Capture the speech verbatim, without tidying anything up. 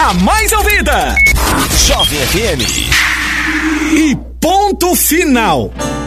a mais ouvida. Jovem F M. E ponto final.